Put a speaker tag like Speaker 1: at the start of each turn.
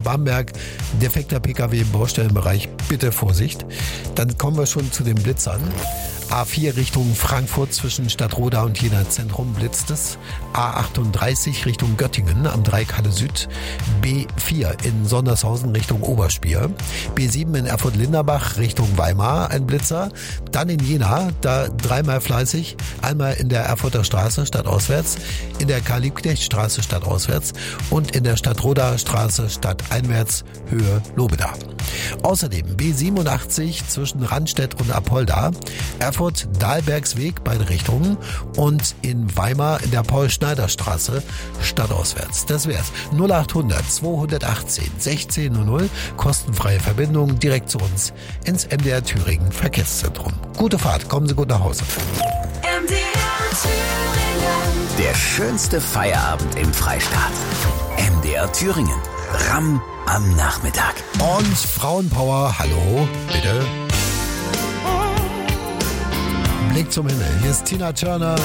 Speaker 1: Bamberg, defekter PKW im Baustellenbereich, bitte Vorsicht. Dann kommen wir schon zu den Blitzern. A4 Richtung Frankfurt zwischen Stadtroda und Jena Zentrum blitzt es. A38 Richtung Göttingen am Dreieck-Halle Süd. B4 in Sondershausen Richtung Oberspier. B7 in Erfurt-Linderbach Richtung Weimar ein Blitzer. Dann in Jena, da dreimal fleißig. Einmal in der Erfurter Straße stadtauswärts, in der Karl-Liebknecht-Straße stadtauswärts und in der Stadtroda Straße stadteinwärts Höhe Lobeda. Außerdem B87 zwischen Randstedt und Apolda, Erfurt-Dahlbergsweg beide Richtungen und in Weimar in der Paul-Schneider-Straße stadtauswärts. Das wär's. 0800 218 1600, kostenfreie Verbindung direkt zu uns ins MDR Thüringen Verkehrszentrum. Gute Fahrt, kommen Sie gut nach Hause.
Speaker 2: MDR Thüringen.
Speaker 3: Der schönste Feierabend im Freistaat. MDR Thüringen. Ram am Nachmittag.
Speaker 1: Und Frauenpower, hallo, bitte. Blick zum Himmel. Hier ist Tina Turner.